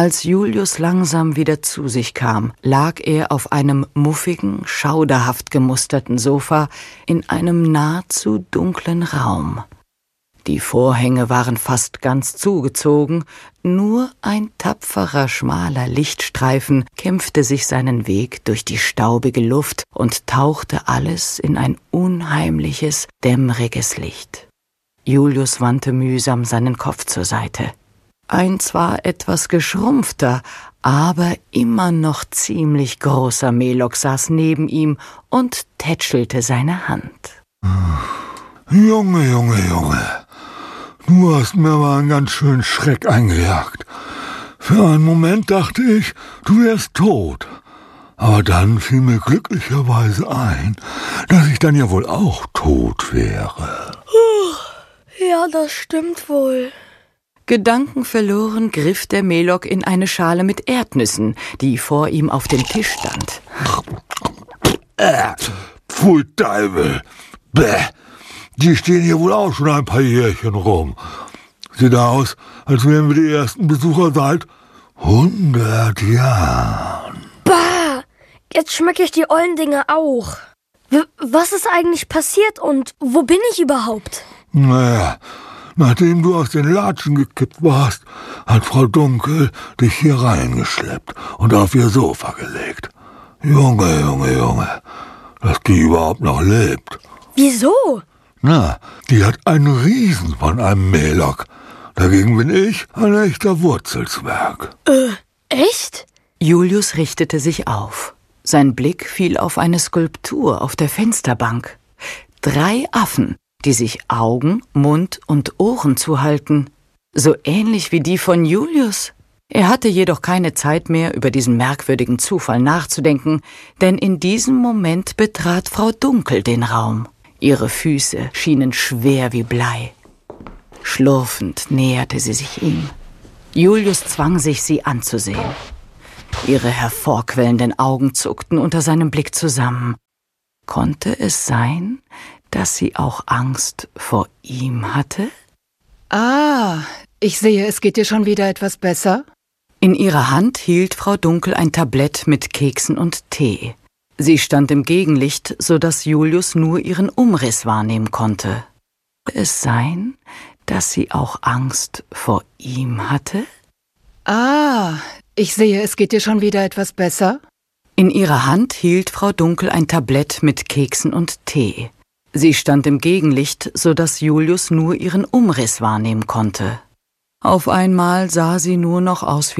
Als Julius langsam wieder zu sich kam, lag er auf einem muffigen, schauderhaft gemusterten Sofa in einem nahezu dunklen Raum. Die Vorhänge waren fast ganz zugezogen, nur ein tapferer, schmaler Lichtstreifen kämpfte sich seinen Weg durch die staubige Luft und tauchte alles in ein unheimliches, dämmeriges Licht. Julius wandte mühsam seinen Kopf zur Seite. Ein zwar etwas geschrumpfter, aber immer noch ziemlich großer Melok saß neben ihm und tätschelte seine Hand. Junge, du hast mir aber einen ganz schönen Schreck eingejagt. Für einen Moment dachte ich, du wärst tot. Aber dann fiel mir glücklicherweise ein, dass ich dann ja wohl auch tot wäre. Ja, das stimmt wohl. Gedankenverloren griff der Melok in eine Schale mit Erdnüssen, die vor ihm auf dem Tisch stand. Pfui Teufel! Bäh! Die stehen hier wohl auch schon ein paar Jährchen rum. Sieht aus, als wären wir die ersten Besucher seit 100 Jahren. Bah! Jetzt schmecke ich die ollen Dinge auch. Was ist eigentlich passiert und wo bin ich überhaupt? Naja, nachdem du aus den Latschen gekippt warst, hat Frau Dunkel dich hier reingeschleppt und auf ihr Sofa gelegt. Junge, dass die überhaupt noch lebt. Wieso? Na, die hat einen Riesen von einem Melok. Dagegen bin ich ein echter Wurzelzwerg. Echt? Julius richtete sich auf. Sein Blick fiel auf eine Skulptur auf der Fensterbank. 3 Affen, die sich Augen, Mund und Ohren zuhalten. So ähnlich wie die von Julius. Er hatte jedoch keine Zeit mehr, über diesen merkwürdigen Zufall nachzudenken, denn in diesem Moment betrat Frau Dunkel den Raum. Ihre Füße schienen schwer wie Blei. Schlurfend näherte sie sich ihm. Julius zwang sich, sie anzusehen. Ihre hervorquellenden Augen zuckten unter seinem Blick zusammen. Konnte es sein, dass sie auch Angst vor ihm hatte? Ah, ich sehe, es geht dir schon wieder etwas besser. In ihrer Hand hielt Frau Dunkel ein Tablett mit Keksen und Tee. Sie stand im Gegenlicht, so dass Julius nur ihren Umriss wahrnehmen konnte. Konnte es sein, dass sie auch Angst vor ihm hatte? Ah, ich sehe, es geht dir schon wieder etwas besser. In ihrer Hand hielt Frau Dunkel ein Tablett mit Keksen und Tee. Sie stand im Gegenlicht, so dass Julius nur ihren Umriss wahrnehmen konnte. Auf einmal sah sie nur noch aus wie